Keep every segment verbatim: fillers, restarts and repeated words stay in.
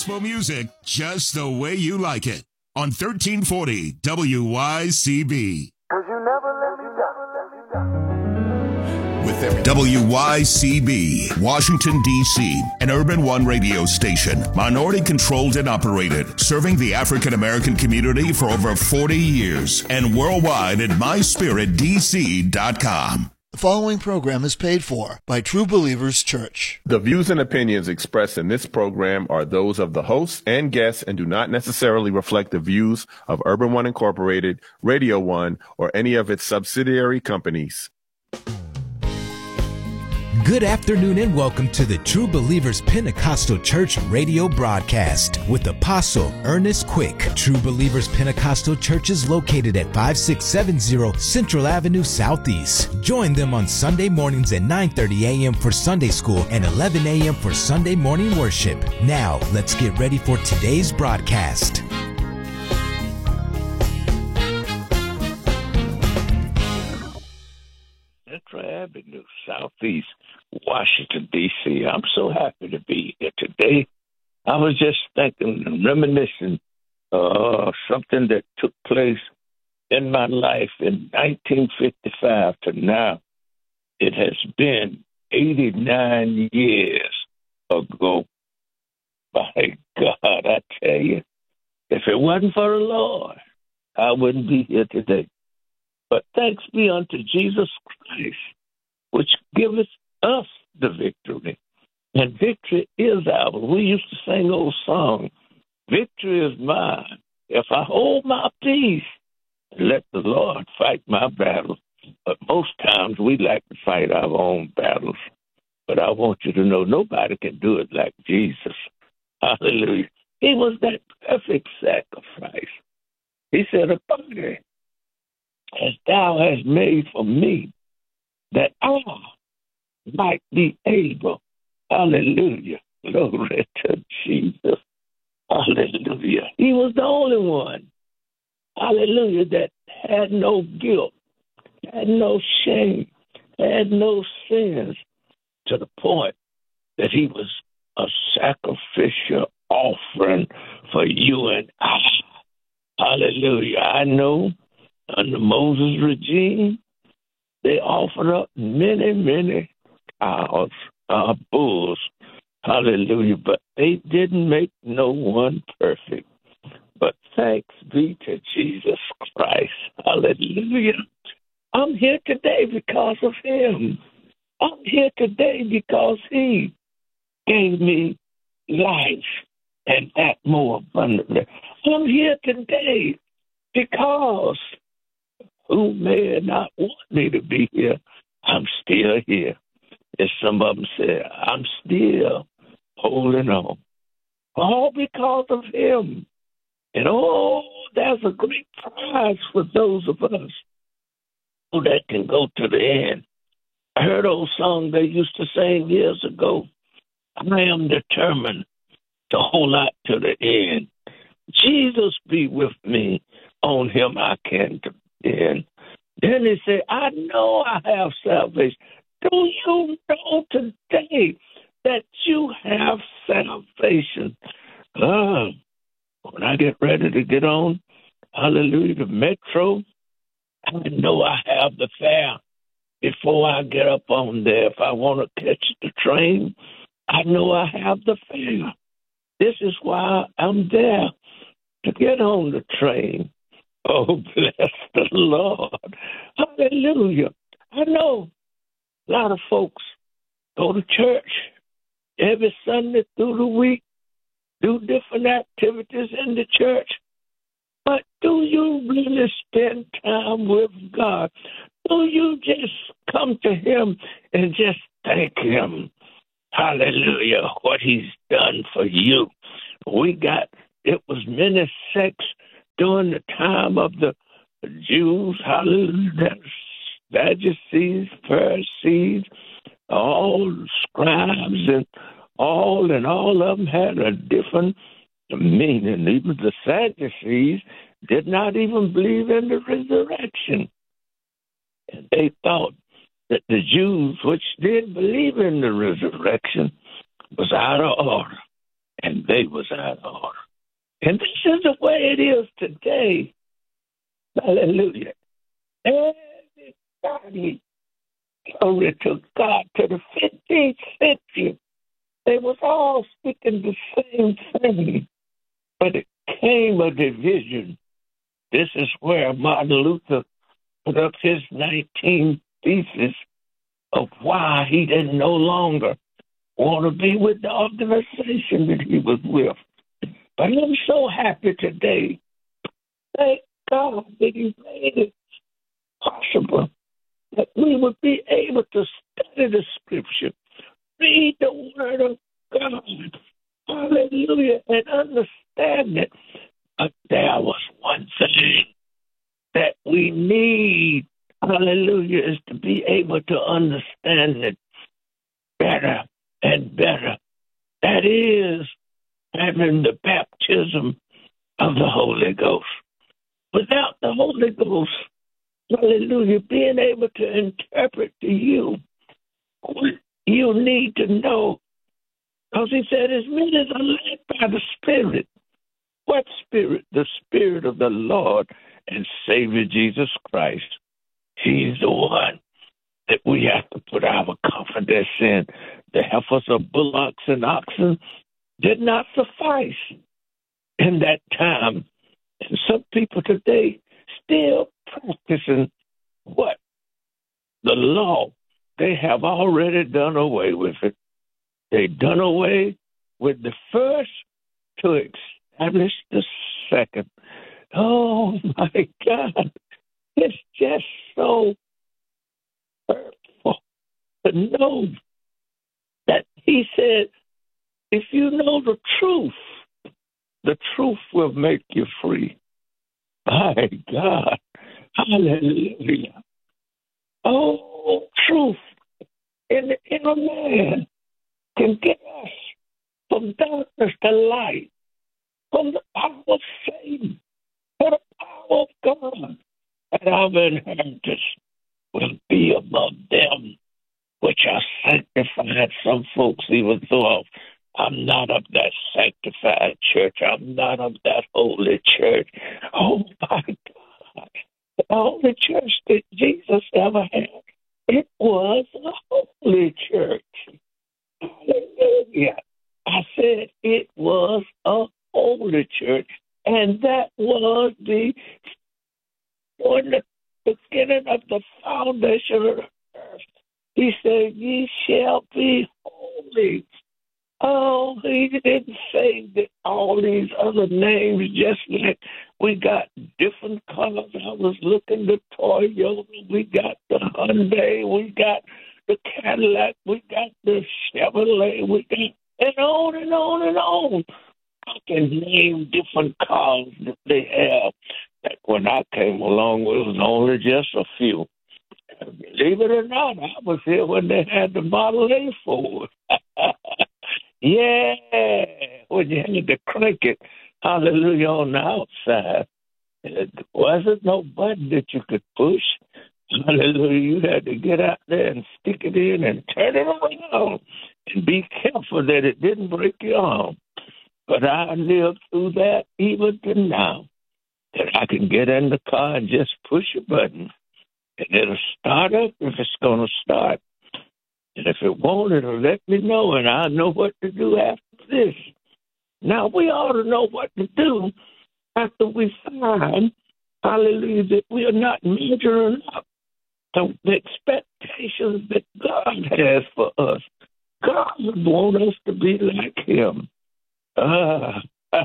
gospel music just the way you like it on thirteen forty W Y C B. With W Y C B, Washington, D C, an Urban One radio station, minority-controlled and operated, serving the African-American community for over forty years, and worldwide at my spirit d c dot com. The following program is paid for by True Believers Church. The views and opinions expressed in this program are those of the hosts and guests and do not necessarily reflect the views of Urban One Incorporated, Radio One, or any of its subsidiary companies. Good afternoon and welcome to the True Believers Pentecostal Church radio broadcast with Apostle Ernest Quick. True Believers Pentecostal Church is located at five six seven zero Central Avenue Southeast. Join them on Sunday mornings at nine thirty a.m. for Sunday school and eleven a.m. for Sunday morning worship. Now, let's get ready for today's broadcast. Central Avenue, Southeast, Washington, D C. I'm so happy to be here today. I was just thinking and reminiscing uh, something that took place in my life in nineteen fifty-five to now. It has been eighty-nine years ago. My God, I tell you, if it wasn't for the Lord, I wouldn't be here today. But thanks be unto Jesus Christ, which giveth us the victory. And victory is ours. We used to sing old song, victory is mine. If I hold my peace, let the Lord fight my battle. But most times we like to fight our own battles. But I want you to know nobody can do it like Jesus. Hallelujah. He was that perfect sacrifice. He said, a body as thou hast made for me, that I might be able, hallelujah, glory to Jesus, hallelujah. He was the only one, hallelujah, that had no guilt, had no shame, had no sins, to the point that he was a sacrificial offering for you and I. Hallelujah. I know under Moses' regime, they offered up many, many cows, uh, bulls, hallelujah, but they didn't make no one perfect. But thanks be to Jesus Christ, hallelujah. I'm here today because of him. I'm here today because he gave me life and that more abundantly. I'm here today because who may not want me to be here, I'm still here. As some of them said, I'm still holding on. All because of him. And oh, there's a great prize for those of us who that can go to the end. I heard old song they used to sing years ago. I am determined to hold out to the end. Jesus be with me. On him I can depend. Then he said, I know I have salvation. Do you know today that you have salvation? Uh, when I get ready to get on, hallelujah, the metro, I know I have the fare before I get up on there. If I want to catch the train, I know I have the fare. This is why I'm there, to get on the train. Oh, bless the Lord. Hallelujah. I know a lot of folks go to church every Sunday through the week, do different activities in the church. But do you really spend time with God? Do you just come to him and just thank him? Hallelujah, what he's done for you. We got, it was many sects during the time of the Jews, hallelujah, Sadducees, Pharisees, all scribes and all, and all of them had a different meaning. Even the Sadducees did not even believe in the resurrection. And they thought that the Jews, which did believe in the resurrection, was out of order. and they was out of order. And this is the way it is today. Hallelujah. Everybody, glory to God, to the fifteenth century, they was all speaking the same thing, but it came a division. This is where Martin Luther put up his nineteen theses of why he didn't no longer want to be with the organization that he was with. But I'm so happy today. Thank God that he made it possible that we would be able to study the scripture, read the word of God, hallelujah, and understand it. But there was one thing that we need, hallelujah, is to be able to understand it better and better. That is having the baptism of the Holy Ghost. Without the Holy Ghost, hallelujah, being able to interpret to you what you need to know. Because he said, as many as are led by the Spirit. What Spirit? The Spirit of the Lord and Savior Jesus Christ. He's the one that we have to put our confidence in. The heifers of bullocks and oxen did not suffice in that time. And some people today still practicing what? The law. They have already done away with it. They done away with the first to establish the second. Oh, my God. It's just so hurtful to know that he said, if you know the truth, the truth will make you free. My God. Hallelujah. Oh, truth in the inner man can get us from darkness to light, from the power of Satan to the power of God. And our inheritance will be among them which are sanctified. Some folks even thought, I'm not of that sanctified church. I'm not of that holy church. Oh, my God. The only church that Jesus ever had, it was a holy church. Hallelujah. I said it was a holy church, and that was the, on the beginning of the foundation of the earth. He said, ye shall be holy. Oh, he didn't say that all these other names, just like we got different colors. I was looking at the Toyota, we got the Hyundai, we got the Cadillac, we got the Chevrolet, we got, and on and on and on. I can name different cars that they have. Like when I came along, it was only just a few. And believe it or not, I was here when they had the Model A Ford. Yeah, when you had to crank it, hallelujah, on the outside. It wasn't no button that you could push. Hallelujah, you had to get out there and stick it in and turn it around and be careful that it didn't break your arm. But I lived through that even to now, that I can get in the car and just push a button, and it'll start up if it's going to start. And if it won't, it'll let me know, and I'll know what to do after this. Now, we ought to know what to do after we find, hallelujah, that we are not measuring up to the expectations that God has for us. God would want us to be like him. Uh,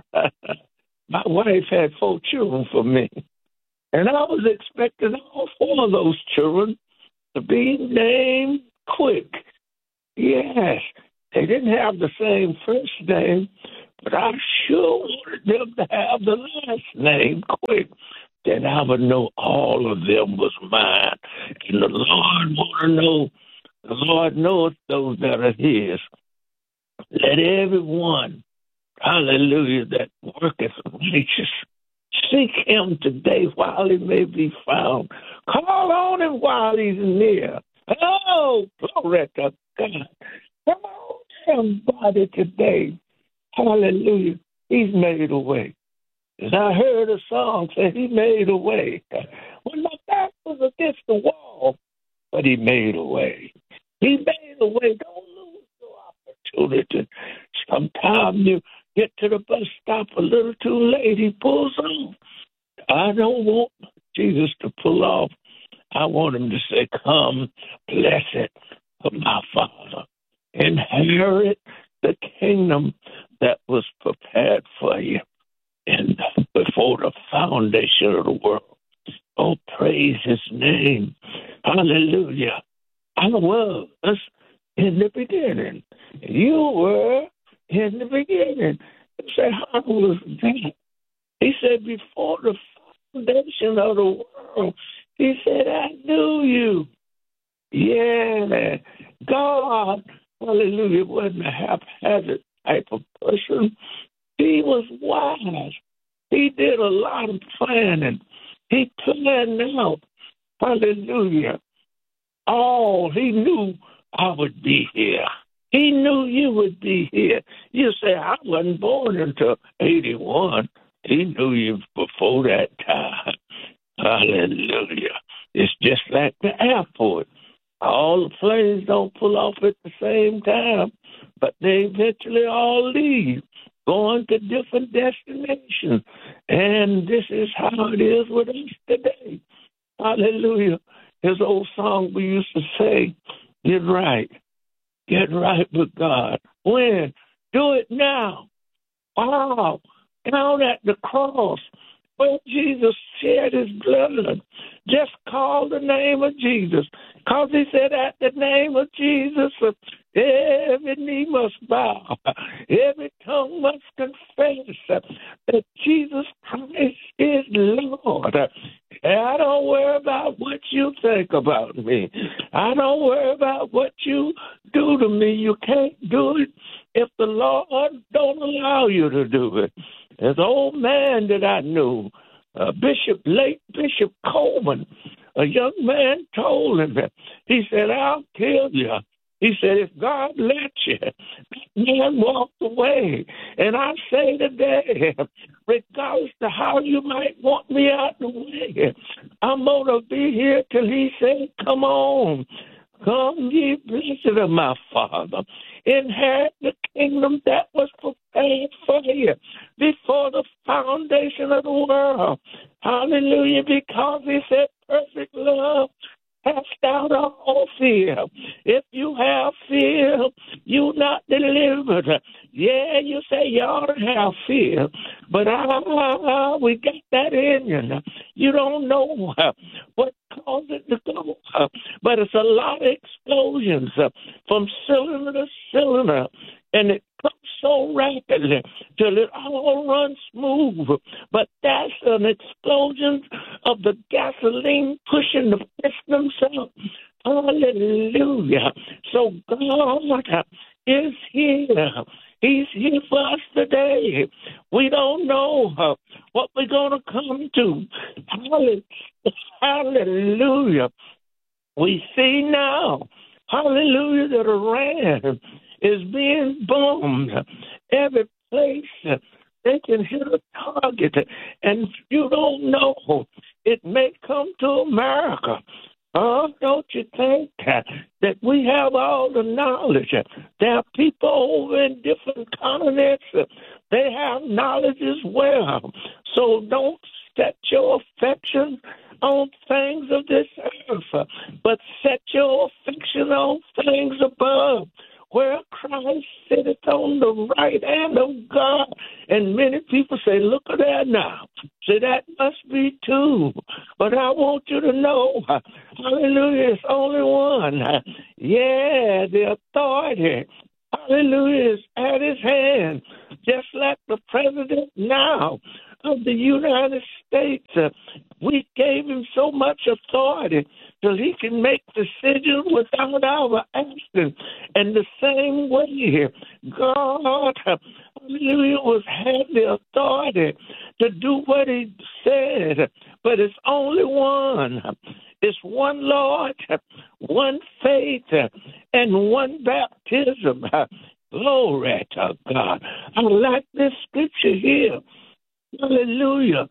my wife had four children for me, and I was expecting all four of those children to be named Quick. Yes, they didn't have the same first name, but I sure wanted them to have the last name Quick. Then I would know all of them was mine. And the Lord want to know, the Lord knoweth those that are his. Let everyone, hallelujah, that worketh righteous, seek him today while he may be found. Call on him while he's near. Oh, glory to God. Come on, somebody today. Hallelujah. He's made a way. And I heard a song say he made a way when my back was against the wall, but he made a way. He made a way. Don't lose your opportunity. Sometimes you get to the bus stop a little too late. He pulls off. I don't want Jesus to pull off. I want him to say, come, blessed of my Father. Inherit the kingdom that was prepared for you and before the foundation of the world. Oh, praise his name. Hallelujah. I was in the beginning. You were in the beginning. He said, how was that? He said, before the foundation of the world, he said, I knew you. Yeah. God, hallelujah, wasn't a haphazard type of person. He was wise. He did a lot of planning. He planned out, hallelujah, all. He knew I would be here. He knew you would be here. You say, I wasn't born until eighty-one. He knew you before that time. Hallelujah. It's just like the airport. All the planes don't pull off at the same time, but they eventually all leave, going to different destinations. And this is how it is with us today. Hallelujah. His old song we used to say, get right. Get right with God. When? Do it now. Wow. Down at the cross where Jesus shed his blood. Just call the name of Jesus. Because he said at the name of Jesus, every knee must bow. Every tongue must confess that Jesus Christ is Lord. I don't worry about what you think about me. I don't worry about what you do to me. You can't do it if the Lord don't allow you to do it. There's an old man that I knew, uh, Bishop, late Bishop Coleman, a young man told him that. He said, I'll kill you. He said, if God let you, that man walked away. And I say today, regardless of how you might want me out the way, I'm going to be here till he said, come on. Come, ye blessed of my Father. Inherit the kingdom that was prepared for you before the foundation of the world. Hallelujah, because he said perfect love cast out all fear. If you have fear, you're not delivered. Yeah, you say you ought to have fear, but ah, we got that in you. You don't know uh, what caused it to go, uh, but it's a lot of explosions uh, from cylinder to cylinder, and it comes so rapidly till it all runs smooth. But that's an explosion of the gasoline pushing the pistons up. Hallelujah. So God is here. He's here for us today. We don't know uh, what we're going to come to. Hallelujah. We see now, hallelujah, that Iran is being bombed. Every place uh, they can hit a target, and you don't know, it may come to America. Oh, don't you think uh, that we have all the knowledge? There are people over in different continents. Uh, they have knowledge as well. So don't set your affection on things of this earth, uh, but set your affection on things above, where Christ sitteth on the right hand of God. And many people say, look at that now. Say, that must be two. But I want you to know, hallelujah, it's only one. Yeah, the authority, hallelujah, is at his hand. Just like the president now of the United States. Uh, we gave him so much authority till he can make decisions without our asking. And the same way, God, hallelujah, was had the authority to do what he said. But it's only one. It's one Lord, one faith, and one baptism. Glory to God. I like this scripture here. Hallelujah.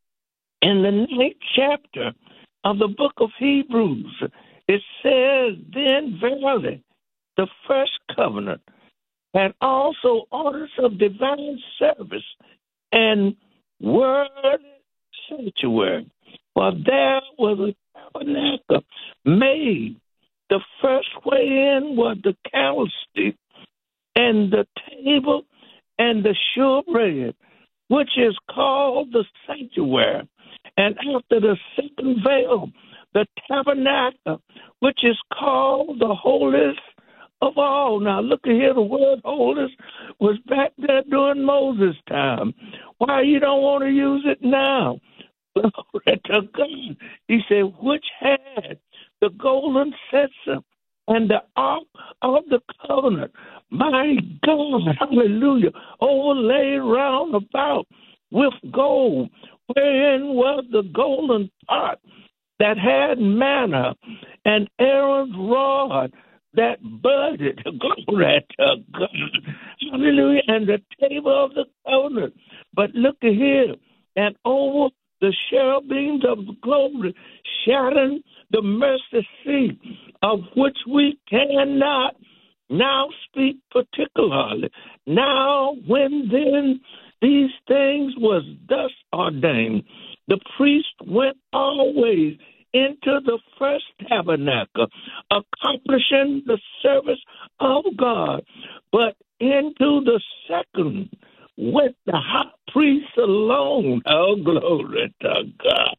In the ninth chapter of the book of Hebrews, it says, then verily, the first covenant had also orders of divine service and word sanctuary. For there was a tabernacle made. The first way in was the candlestick and the table and the shewbread, which is called the sanctuary. And after the second veil, the tabernacle, which is called the holiest of all. Now, look at here, the word holiest was back there during Moses' time. Why you don't want to use it now? Glory to God. He said, which had the golden censer and the ark of the covenant. My God, hallelujah, overlaid round about with gold, wherein was the golden pot that had manna, and Aaron's rod that budded. Glory to God. Hallelujah. And the table of the covenant. But look at here. And over the cherubims of glory, shadowing the mercy seat, of which we cannot now speak particularly. Now, when then these things was thus ordained, the priest went always into the first tabernacle, accomplishing the service of God, but into the second went the high priest alone. Oh, glory to God.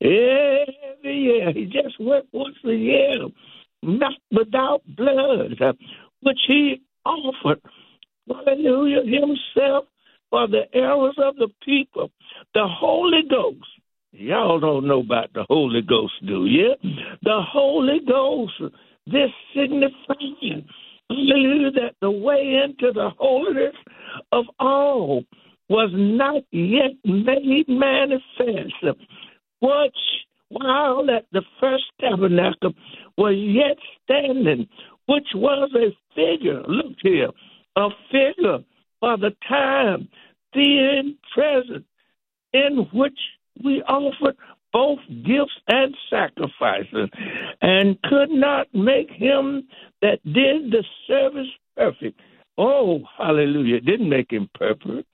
Every year, he just went once a year, not without blood, which he offered, hallelujah, himself for the errors of the people. The Holy Ghost, y'all don't know about the Holy Ghost, do you? The Holy Ghost, this signifying, hallelujah, that the way into the holiness of all was not yet made manifest, which, while at the first tabernacle was yet standing, which was a figure, look here, a figure for the time then present, in which we offered both gifts and sacrifices, and could not make him that did the service perfect. Oh, hallelujah, it didn't make him perfect.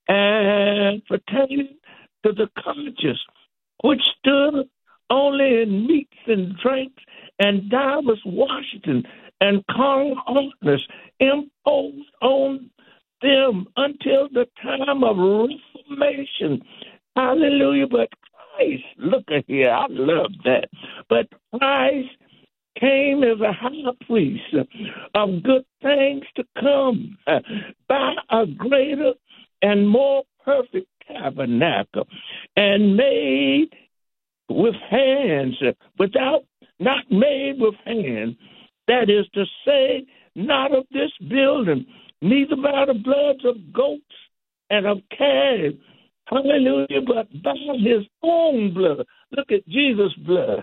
And pertaining to the conscience, which stood only in meats and drinks and divers washington and carnal ordinance imposed on them until the time of reformation. Hallelujah. But Christ, look at here, I love that. But Christ came as a high priest of good things to come by a greater and more perfect tabernacle, and made with hands, without, not made with hands, that is to say, not of this building, neither by the bloods of goats and of calves, hallelujah, but by his own blood. Look at Jesus' blood.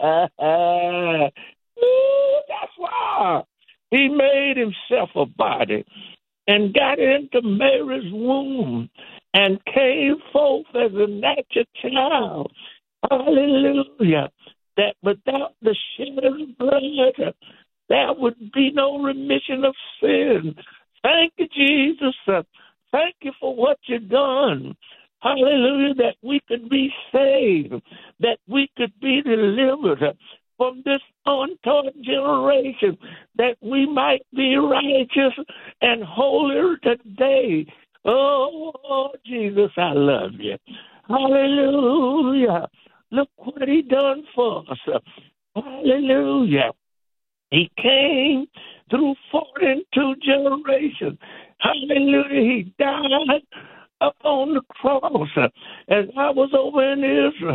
Ooh, that's why he made himself a body and got into Mary's womb and came forth as a natural child. Hallelujah. That without the shedding of blood, there would be no remission of sin. Thank you, Jesus. Thank you for what you've done. Hallelujah, that we could be saved, that we could be delivered from this untaught generation, that we might be righteous and holy today. Oh, Jesus, I love you. Hallelujah. Look what he done for us. Hallelujah. He came through forty-two generations. Hallelujah. He died up on the cross. As I was over in Israel,